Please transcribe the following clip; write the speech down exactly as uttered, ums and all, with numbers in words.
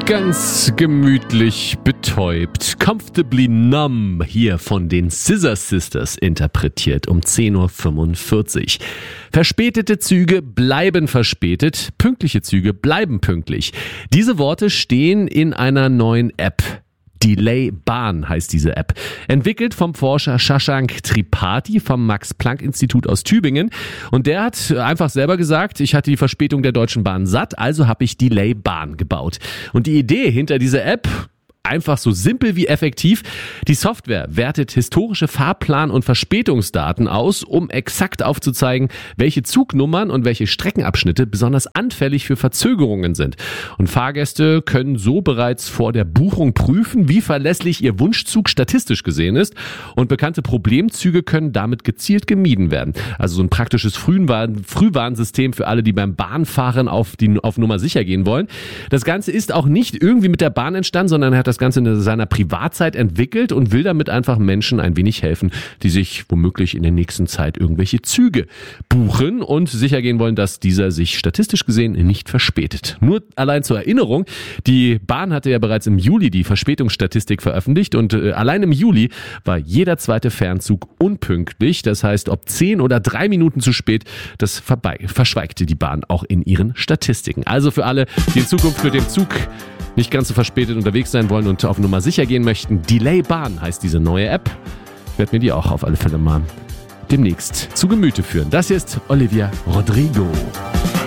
Ganz gemütlich betäubt, comfortably numb, hier von den Scissor Sisters interpretiert um zehn Uhr fünfundvierzig. Verspätete Züge bleiben verspätet, pünktliche Züge bleiben pünktlich. Diese Worte stehen in einer neuen App. Delay Bahn heißt diese App. Entwickelt vom Forscher Shashank Tripathi vom Max-Planck-Institut aus Tübingen. Und der hat einfach selber gesagt, ich hatte die Verspätung der Deutschen Bahn satt, also habe ich Delay Bahn gebaut. Und die Idee hinter dieser App, einfach so simpel wie effektiv. Die Software wertet historische Fahrplan- und Verspätungsdaten aus, um exakt aufzuzeigen, welche Zugnummern und welche Streckenabschnitte besonders anfällig für Verzögerungen sind. Und Fahrgäste können so bereits vor der Buchung prüfen, wie verlässlich ihr Wunschzug statistisch gesehen ist. Und bekannte Problemzüge können damit gezielt gemieden werden. Also so ein praktisches Frühwarn- Frühwarnsystem für alle, die beim Bahnfahren auf, die, auf Nummer sicher gehen wollen. Das Ganze ist auch nicht irgendwie mit der Bahn entstanden, sondern er hat das Ganze in seiner Privatzeit entwickelt und will damit einfach Menschen ein wenig helfen, die sich womöglich in der nächsten Zeit irgendwelche Züge buchen und sicher gehen wollen, dass dieser sich statistisch gesehen nicht verspätet. Nur allein zur Erinnerung, die Bahn hatte ja bereits im Juli die Verspätungsstatistik veröffentlicht und äh, allein im Juli war jeder zweite Fernzug unpünktlich. Das heißt, ob zehn oder drei Minuten zu spät, das vorbei, verschweigte die Bahn auch in ihren Statistiken. Also für alle, die in Zukunft mit dem Zug nicht ganz so verspätet unterwegs sein wollen und auf Nummer sicher gehen möchten. Delay Bahn heißt diese neue App. Ich werde mir die auch auf alle Fälle mal demnächst zu Gemüte führen. Das hier ist Olivia Rodrigo.